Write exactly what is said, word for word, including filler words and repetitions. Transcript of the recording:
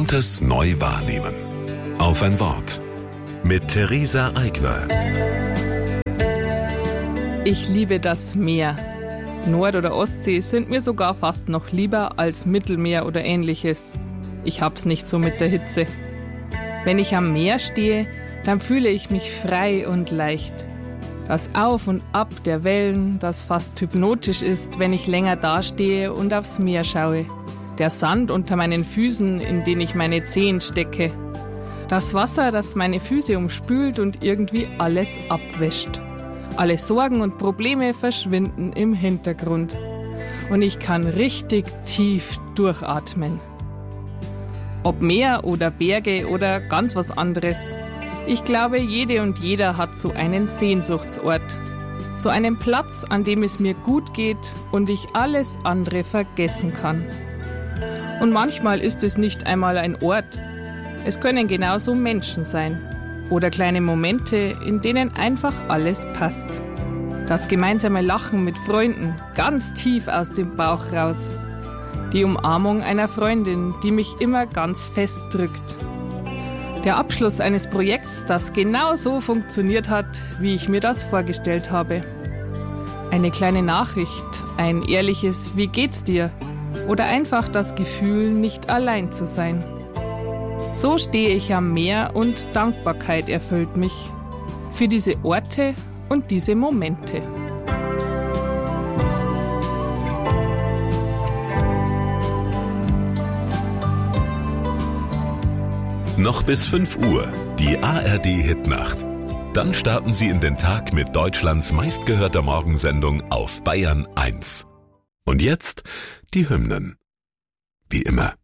Gewohntes neu wahrnehmen. Auf ein Wort. Mit Theresa Eigner. Ich liebe das Meer. Nord- oder Ostsee sind mir sogar fast noch lieber als Mittelmeer oder Ähnliches. Ich hab's nicht so mit der Hitze. Wenn ich am Meer stehe, dann fühle ich mich frei und leicht. Das Auf und Ab der Wellen, das fast hypnotisch ist, wenn ich länger dastehe und aufs Meer schaue. Der Sand unter meinen Füßen, in den ich meine Zehen stecke. Das Wasser, das meine Füße umspült und irgendwie alles abwäscht. Alle Sorgen und Probleme verschwinden im Hintergrund. Und ich kann richtig tief durchatmen. Ob Meer oder Berge oder ganz was anderes. Ich glaube, jede und jeder hat so einen Sehnsuchtsort. So einen Platz, an dem es mir gut geht und ich alles andere vergessen kann. Und manchmal ist es nicht einmal ein Ort. Es können genauso Menschen sein. Oder kleine Momente, in denen einfach alles passt. Das gemeinsame Lachen mit Freunden, ganz tief aus dem Bauch raus. Die Umarmung einer Freundin, die mich immer ganz fest drückt. Der Abschluss eines Projekts, das genau so funktioniert hat, wie ich mir das vorgestellt habe. Eine kleine Nachricht, ein ehrliches Wie geht's dir? Oder einfach das Gefühl, nicht allein zu sein. So stehe ich am Meer und Dankbarkeit erfüllt mich. Für diese Orte und diese Momente. Noch bis fünf Uhr, die A R D-Hitnacht. Dann starten Sie in den Tag mit Deutschlands meistgehörter Morgensendung auf Bayern eins. Und jetzt die Hymnen. Wie immer.